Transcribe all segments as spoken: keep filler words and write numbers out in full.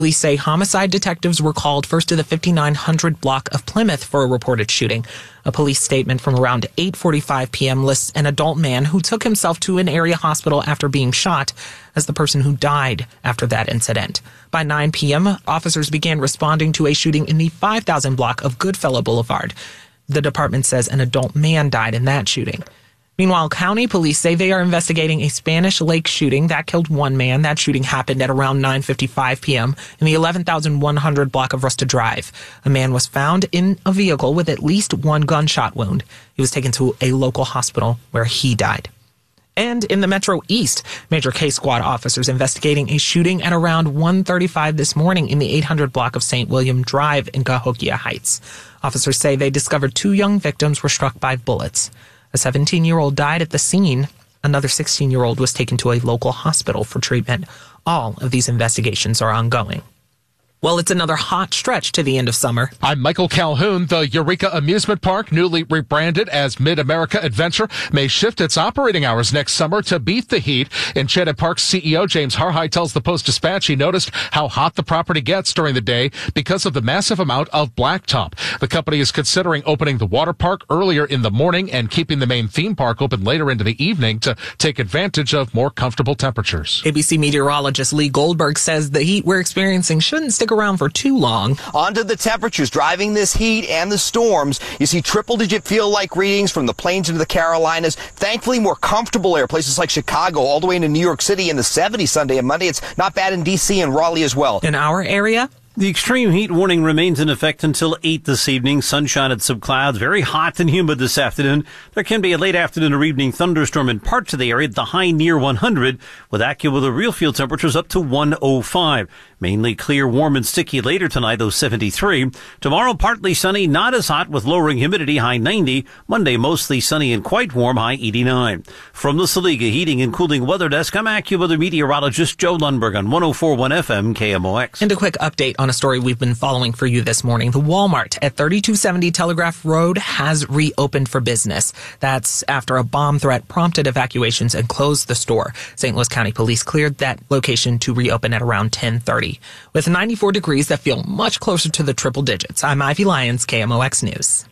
Police say homicide detectives were called first to the fifty-nine hundred block of Plymouth for a reported shooting. A police statement from around eight forty-five p.m. lists an adult man who took himself to an area hospital after being shot as the person who died after that incident. By nine p.m., officers began responding to a shooting in the five thousand block of Goodfellow Boulevard. The department says an adult man died in that shooting. Meanwhile, county police say they are investigating a Spanish Lake shooting that killed one man. That shooting happened at around nine fifty-five p.m. in the eleven thousand one hundred block of Rusta Drive. A man was found in a vehicle with at least one gunshot wound. He was taken to a local hospital where he died. And in the Metro East, Major K Squad officers investigating a shooting at around one thirty-five this morning in the eight hundred block of Saint William Drive in Cahokia Heights. Officers say they discovered two young victims were struck by bullets. A seventeen-year-old died at the scene. Another sixteen-year-old was taken to a local hospital for treatment. All of these investigations are ongoing. Well, it's another hot stretch to the end of summer. I'm Michael Calhoun. The Eureka Amusement Park, newly rebranded as Mid-America Adventure, may shift its operating hours next summer to beat the heat. Enchanted Park's C E O James Harhide tells the Post-Dispatch he noticed how hot the property gets during the day because of the massive amount of blacktop. The company is considering opening the water park earlier in the morning and keeping the main theme park open later into the evening to take advantage of more comfortable temperatures. A B C meteorologist Lee Goldberg says the heat we're experiencing shouldn't stick around for too long. On to the temperatures driving this heat and the storms. You see triple-digit feel-like readings from the plains into the Carolinas. Thankfully, more comfortable air, places like Chicago, all the way into New York City in the seventies Sunday and Monday. It's not bad in D C and Raleigh as well. In our area, the extreme heat warning remains in effect until eight this evening. Sunshine and some clouds. Very hot and humid this afternoon. There can be a late afternoon or evening thunderstorm in parts of the area. The high near one hundred, with AccuWeather real field temperatures up to one oh five. Mainly clear, warm, and sticky later tonight, though seventy-three. Tomorrow, partly sunny, not as hot, with lowering humidity, high ninety. Monday, mostly sunny and quite warm, high eighty-nine. From the Saliga Heating and Cooling Weather Desk, I'm AccuWeather meteorologist Joe Lundberg on one oh four point one F M K M O X. And a quick update on a story we've been following for you this morning. The Walmart at thirty-two seventy Telegraph Road has reopened for business. That's after a bomb threat prompted evacuations and closed the store. Saint Louis County Police cleared that location to reopen at around ten thirty. With ninety-four degrees that feel much closer to the triple digits, I'm Ivy Lyons, K M O X News.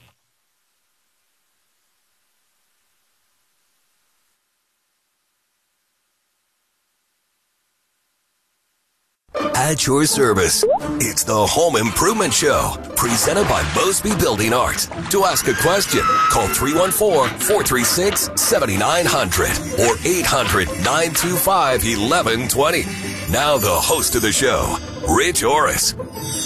At your service, it's the Home Improvement Show, presented by Mosby Building Arts. To ask a question, call three one four, four three six, seven nine zero zero or eight hundred, nine two five, one one two zero. Now the host of the show, Rich Orris.